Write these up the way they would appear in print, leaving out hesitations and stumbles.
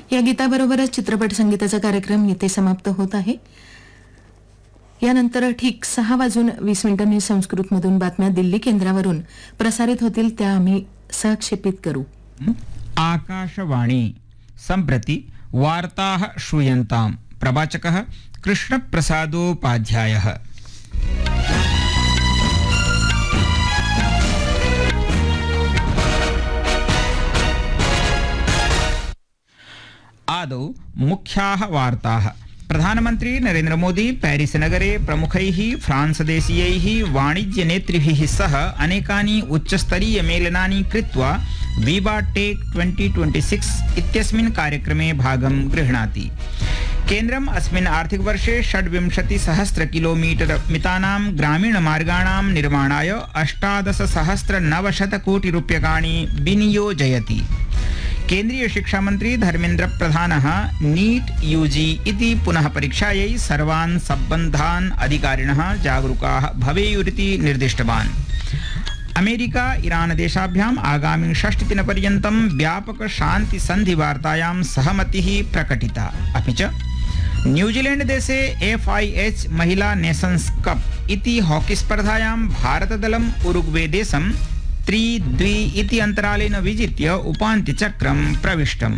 या गीताबरोबरच चित्रपट संगीताचा कार्यक्रम इथे समाप्त होत आहे. यानंतर ठीक 6:20 संस्कृतमधून बातम्या दिल्ली केंद्रावरून प्रसारित होतील त्या आम्ही सहक्षेपित करू. आकाशवाणी सम्प्रति वार्ताः श्रूयन्ताम्. प्रवाचकः कृष्णप्रसादोपाध्यायः. आदौ मुख्याः वार्ताः. प्रधानमन्त्री नरेन्द्र मोदी पेरिस नगरे प्रमुखैः फ्रांस देशीयैः वाणिज्यनेतृभिः सह अनेकानि उच्चस्तरीय मेलनानि कृत्वा विवा टेक 2026 इत्यस्मिन् कार्यक्रमे भागं गृह्णाति. केन्द्रम् अस्मिन् आर्थिकवर्षे 26,000 किलोमीटर मितानां ग्रामीणमार्गाणां निर्माणाय 18,900 कोटि रूप्यकाणि विनियोजयति. केन्द्रीय शिक्षा मंत्री धर्मेन्द्र प्रधानः नीट यूजी इति पुनः परीक्षायै सर्वान् सम्बद्धान् अधिकारिणः जागरूकाः भवेयुरिति निर्दिष्टवान्. अमेरिका ईरान देशाभ्याम् आगामि 6 दिनपर्यन्तं व्यापक शान्ति सन्धिवार्तायां सहमतिः प्रकटिता. अपि च न्यूजीलैंड देशे FIH महिला नेशन्स कप इति हॉकी स्पर्धायां भारतदलम् उरुग्वे देशं 3-2 इति अन्तरालेन विजित्य उपान्त्यचक्रं प्रविष्टम्.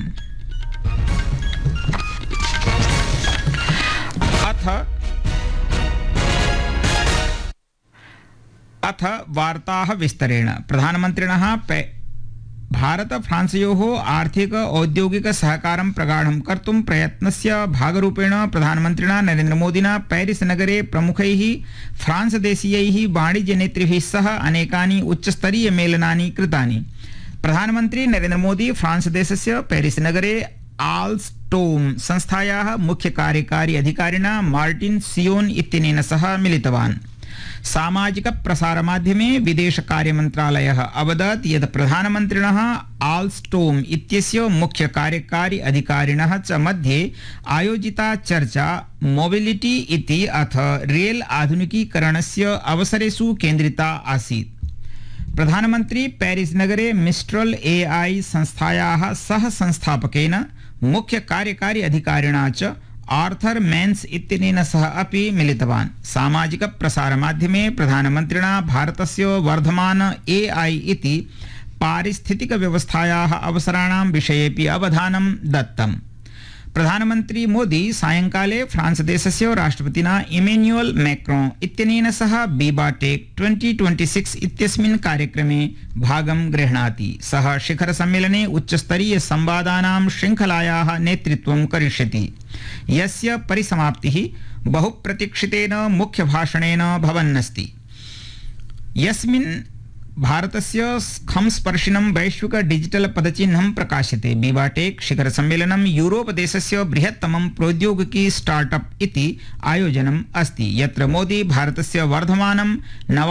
अथ वार्ताः विस्तरेण. प्रधानमन्त्रिणः भारत फ्रांसयोः आर्थिक औद्योगिक सहकारं प्रगाढं कर्तुं प्रयत्नस्य भागरूपेण प्रधानमन्त्रिणा नरेन्द्र मोदिना पेरिस नगरे प्रमुखैः फ्रांस देशीयैः वाणिज्यनेतृभिः सह अनेकानि उच्चस्तरीय मेलनानि कृतानि. प्रधानमन्त्री नरेन्द्र मोदी फ्रांस देशस्य पेरिस नगरे आल्स्टोम संस्थायाः मुख्य कार्यकारी अधिकारिणा मार्टिन सियोन इत्यनेन सह मिलितवान्. सामाजिक प्रसार माध्यमे विदेश कार्य मंत्रालयः अवदत् यत् प्रधानमन्त्रिणः आल्स्टोम इत्यस्य मुख्य कार्यकारी अधिकारिणः च मध्ये आयोजिता चर्चा मोबिलिटी इति अथ रेल आधुनिकीकरणस्य अवसरेषु केन्द्रिता आसीत्. प्रधानमन्त्री पेरिस नगरे मिस्ट्रल AI संस्थायाः सह संस्थापकेन मुख्य कार्यकारी अधिकारिणा च आर्थर मेन्स इत्यनेन सह अपि मिलितवान्. सामाजिक प्रसार माध्यमे प्रधानमन्त्रिणा भारतस्य वर्धमान AI इति पारिस्थितिक व्यवस्थायाः अवसराणां विषयेपि अवधानं दत्तम्. प्रधानमन्त्री मोदी सायंकाले फ्रांस देशस्य राष्ट्रपतिना इमेन्युअल मैक्रोन इत्यनेन सह विवा टेक 2026 इत्यस्मिन् कार्यक्रमे भागं गृह्णाति. सः शिखर सम्मेलने उच्चस्तरीय संवादानां श्रृंखलायाः नेतृत्वं करिष्यति, यस्य परिसमाप्तिः बहुप्रतीक्षितेन मुख्य भाषणेन भवन्नस्ति, यस्मिन् भारतस्य खंस्पर्शिनं वैश्विक डिजिटल पदचिह्नं प्रकाश्यते. विवा टेक शिखर सम्मेलनं यूरोप देशस्य बृहत्तमं प्रौद्योगिकी स्टार्टअप इति आयोजनम् अस्ति, यत्र मोदी भारतस्य वर्धमानं